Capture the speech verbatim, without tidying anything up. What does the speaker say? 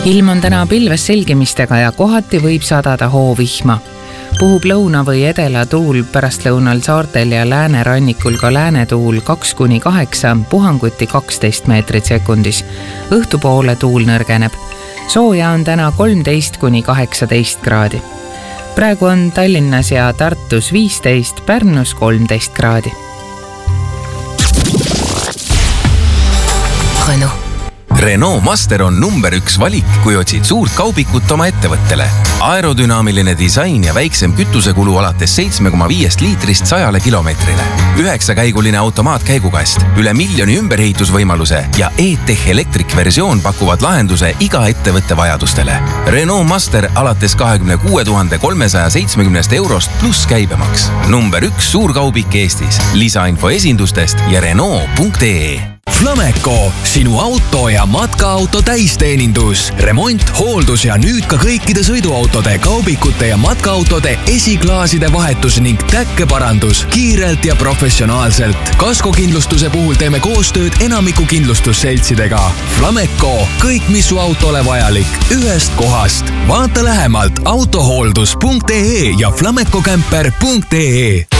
Ilm on täna pilves selgimistega ja kohati võib sadada hoovihma. Puhub lõuna või edela tuul pärastlõunal saartel ja läänerannikul ka läänetuul kaks kuni kaheksa, puhanguti kaksteist meetrit sekundis. Õhtupoole tuul nõrgeneb. Sooja on täna kolmteist kuni kaheksateist kraadi. Praegu on Tallinnas ja Tartus viisteist, Pärnus kolmteist kraadi. Renault. Renault Master on number üks valik, kui otsid suurt kaubikut oma ettevõttele. Aerodünaamiline disain ja väiksem kütusekulu alates seitsme koma viis liitrist sajale kilomeetrile. Üheksakäiguline automaatkäigukast, üle miljoni ümberehitusvõimaluse ja E-Tech elektrikversioon pakuvad lahenduse iga ettevõtte vajadustele. Renault Master alates kahekümne kuue tuhande kolmesaja seitsmekümnest eurost pluss käibemaks. Number üks suurkaubik Eestis. Lisainfo esindustest ja Renault punkt ee. Flameco, sinu auto ja matkaauto täisteenindus. Remont, hooldus ja nüüd ka kõikide sõiduautode, kaubikute ja matkaautode esiklaaside vahetus ning täkkeparandus kiirelt ja professionaalselt. Kaskokindlustuse puhul teeme koostööd enamiku kindlustusseltsidega. Flameco, kõik mis su autole vajalik, ühest kohast. Vaata lähemalt autohooldus punkt ee ja flamecocamper punkt ee.